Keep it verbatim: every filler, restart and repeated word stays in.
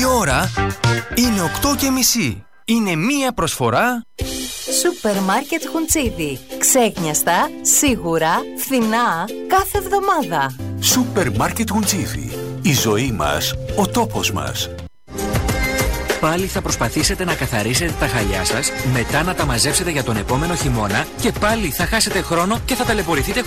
Η ώρα είναι οκτώ και μισή. Είναι μία προσφορά Σούπερ Μάρκετ Χουντσίδι. Ξέχνιαστα, σίγουρα, φθηνά, κάθε εβδομάδα. Σούπερ Μάρκετ Χουντσίδι. Η ζωή μας, ο τόπος μας. Πάλι θα προσπαθήσετε να καθαρίσετε τα χαλιά σας, μετά να τα μαζέψετε για τον επόμενο χειμώνα και πάλι θα χάσετε χρόνο και θα ταλαιπωρηθείτε